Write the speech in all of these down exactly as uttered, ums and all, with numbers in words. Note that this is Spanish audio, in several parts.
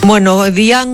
Bueno,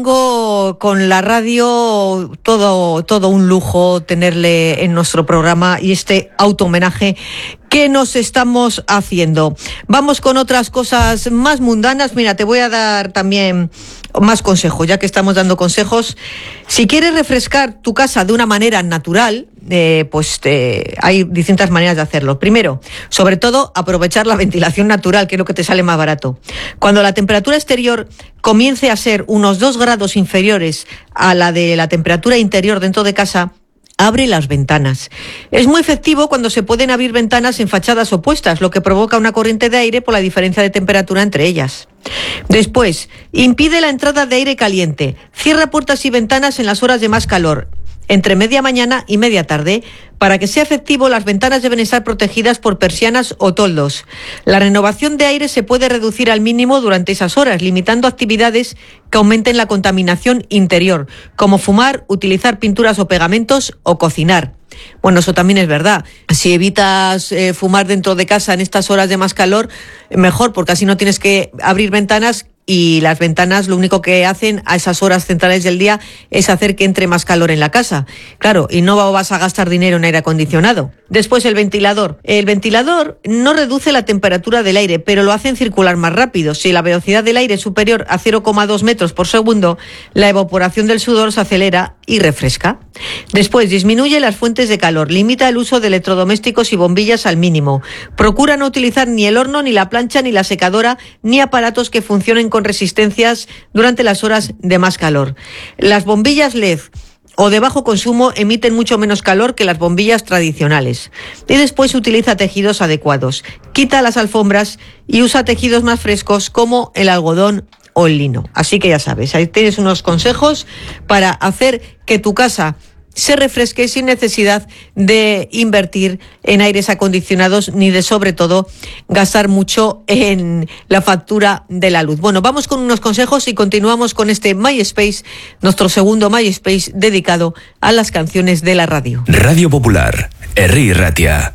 Diango con la radio, todo, todo un lujo tenerle en nuestro programa y este auto-homenaje que nos estamos haciendo. Vamos con otras cosas más mundanas. Mira, te voy a dar también más consejos, ya que estamos dando consejos. Si quieres refrescar tu casa de una manera natural, eh, pues eh, hay distintas maneras de hacerlo. Primero, sobre todo, aprovechar la ventilación natural, que es lo que te sale más barato. Cuando la temperatura exterior comience a ser unos dos grados inferiores a la de la temperatura interior dentro de casa, abre las ventanas. Es muy efectivo cuando se pueden abrir ventanas en fachadas opuestas, lo que provoca una corriente de aire por la diferencia de temperatura entre ellas. Después, impide la entrada de aire caliente. Cierra puertas y ventanas en las horas de más calor, entre media mañana y media tarde. Para que sea efectivo, las ventanas deben estar protegidas por persianas o toldos. La renovación de aire se puede reducir al mínimo durante esas horas, limitando actividades que aumenten la contaminación interior, como fumar, utilizar pinturas o pegamentos o cocinar. Bueno, eso también es verdad. Si evitas eh, fumar dentro de casa en estas horas de más calor, mejor, porque así no tienes que abrir ventanas. Y las ventanas lo único que hacen a esas horas centrales del día es hacer que entre más calor en la casa. Claro, y no vas a gastar dinero en aire acondicionado. Después, el ventilador. El ventilador no reduce la temperatura del aire, pero lo hacen circular más rápido. Si la velocidad del aire es superior a cero coma dos metros por segundo, la evaporación del sudor se acelera y refresca. Después, disminuye las fuentes de calor. Limita el uso de electrodomésticos y bombillas al mínimo. Procura no utilizar ni el horno, ni la plancha, ni la secadora, ni aparatos que funcionen con con resistencias durante las horas de más calor. Las bombillas L E D o de bajo consumo emiten mucho menos calor que las bombillas tradicionales. Y después utiliza tejidos adecuados. Quita las alfombras y usa tejidos más frescos como el algodón o el lino. Así que ya sabes, ahí tienes unos consejos para hacer que tu casa se refresque sin necesidad de invertir en aires acondicionados ni de, sobre todo, gastar mucho en la factura de la luz. Bueno, vamos con unos consejos y continuamos con este MySpace, nuestro segundo MySpace dedicado a las canciones de la radio. Radio Popular, Herri Ratia.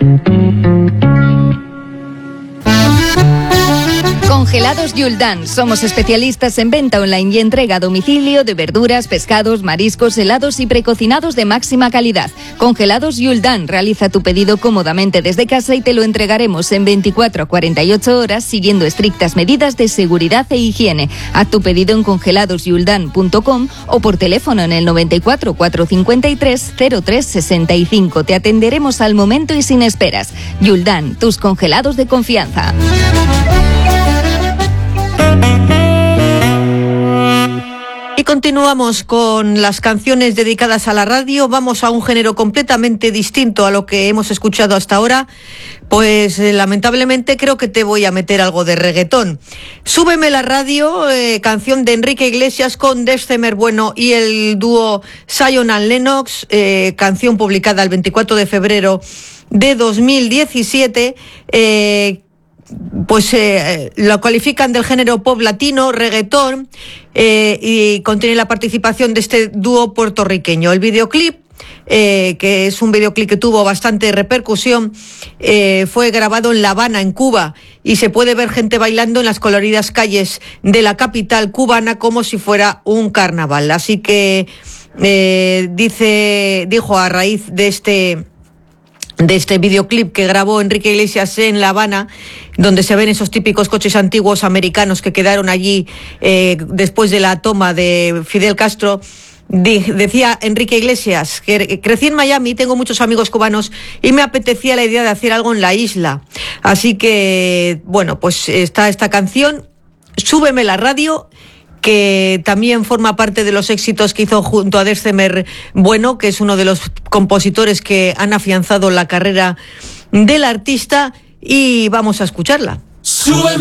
Congelados Yuldan. Somos especialistas en venta online y entrega a domicilio de verduras, pescados, mariscos, helados y precocinados de máxima calidad. Congelados Yuldan. Realiza tu pedido cómodamente desde casa y te lo entregaremos en veinticuatro a cuarenta y ocho horas siguiendo estrictas medidas de seguridad e higiene. Haz tu pedido en congelados yuldan punto com o por teléfono en el noventa y cuatro, cuatrocientos cincuenta y tres, cero tres sesenta y cinco. Te atenderemos al momento y sin esperas. Yuldan, tus congelados de confianza. Y continuamos con las canciones dedicadas a la radio. Vamos a un género completamente distinto a lo que hemos escuchado hasta ahora. Pues eh, lamentablemente creo que te voy a meter algo de reggaetón. Súbeme la radio, eh, canción de Enrique Iglesias con Descemer Bueno y el dúo Zion and Lennox, eh, canción publicada el veinticuatro de febrero de dos mil diecisiete, eh, pues eh, lo califican del género pop latino, reggaetón, eh, y contiene la participación de este dúo puertorriqueño. El videoclip, eh, que es un videoclip que tuvo bastante repercusión, eh, fue grabado en La Habana, en Cuba, y se puede ver gente bailando en las coloridas calles de la capital cubana como si fuera un carnaval. Así que eh, dice, dijo a raíz de este de este videoclip que grabó Enrique Iglesias en La Habana, donde se ven esos típicos coches antiguos americanos que quedaron allí eh, después de la toma de Fidel Castro. Decía Enrique Iglesias que crecí en Miami, tengo muchos amigos cubanos y me apetecía la idea de hacer algo en la isla. Así que, bueno, pues está esta canción, Súbeme la radio, que también forma parte de los éxitos que hizo junto a Descemer Bueno, que es uno de los compositores que han afianzado la carrera del artista, y vamos a escucharla. Súbeme